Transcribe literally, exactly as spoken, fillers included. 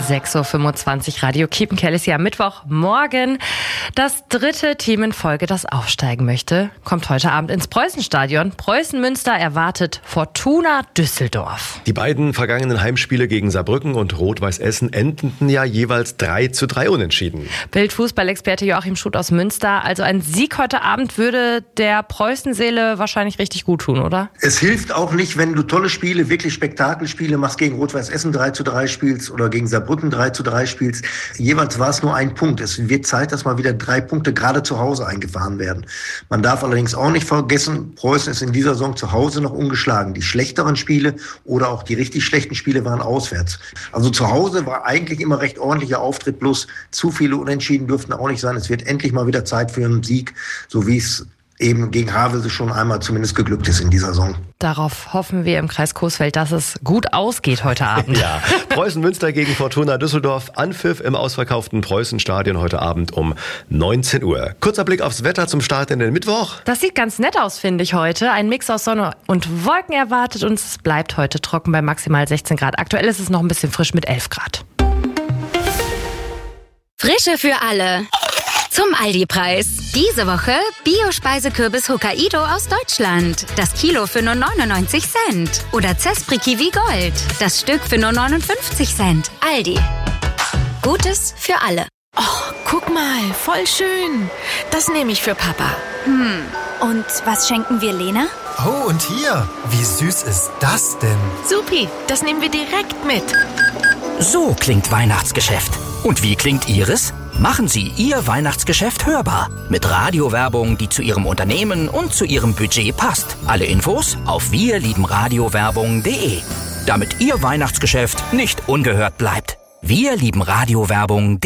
sechs Uhr fünfundzwanzig, Radio Kiepenkerl ist ja am Mittwochmorgen. Das dritte Team in Folge, das aufsteigen möchte, kommt heute Abend ins Preußenstadion. Preußen-Münster erwartet Fortuna Düsseldorf. Die beiden vergangenen Heimspiele gegen Saarbrücken und Rot-Weiß Essen endeten ja jeweils drei zu drei unentschieden. Bild-Fußballexperte Joachim Schutt aus Münster. Also ein Sieg heute Abend würde der Preußenseele wahrscheinlich richtig gut tun, oder? Es hilft auch nicht, wenn du tolle Spiele, wirklich Spektakelspiele machst, gegen Rot-Weiß Essen drei zu drei spielst oder gegen Saarbrücken drei zu drei spielst. Jeweils war es nur ein Punkt. Es wird Zeit, dass mal wieder drei Punkte gerade zu Hause eingefahren werden. Man darf allerdings auch nicht vergessen, Preußen ist in dieser Saison zu Hause noch ungeschlagen. Die schlechteren Spiele oder auch die richtig schlechten Spiele waren auswärts. Also zu Hause war eigentlich immer recht ordentlicher Auftritt, bloß zu viele Unentschieden dürften auch nicht sein. Es wird endlich mal wieder Zeit für einen Sieg, so wie es eben gegen Havelse schon einmal zumindest geglückt ist in dieser Saison. Darauf hoffen wir im Kreis Coesfeld, dass es gut ausgeht heute Abend. Ja, Preußen-Münster gegen Fortuna Düsseldorf. Anpfiff im ausverkauften Preußenstadion heute Abend um neunzehn Uhr. Kurzer Blick aufs Wetter zum Start in den Mittwoch. Das sieht ganz nett aus, finde ich heute. Ein Mix aus Sonne und Wolken erwartet uns. Es bleibt heute trocken bei maximal sechzehn Grad. Aktuell ist es noch ein bisschen frisch mit elf Grad. Frische für alle. Zum Aldi-Preis. Diese Woche Bio-Speisekürbis Hokkaido aus Deutschland. Das Kilo für nur neunundneunzig Cent. Oder Zespri Kiwi Gold. Das Stück für nur neunundfünfzig Cent. Aldi. Gutes für alle. Oh, guck mal, voll schön. Das nehme ich für Papa. Hm, und was schenken wir Lena? Oh, und hier, wie süß ist das denn? Supi, das nehmen wir direkt mit. So klingt Weihnachtsgeschäft. Und wie klingt Ihres? Machen Sie Ihr Weihnachtsgeschäft hörbar. Mit Radiowerbung, die zu Ihrem Unternehmen und zu Ihrem Budget passt. Alle Infos auf wir lieben radiowerbung punkt de. Damit Ihr Weihnachtsgeschäft nicht ungehört bleibt. wir lieben radiowerbung punkt de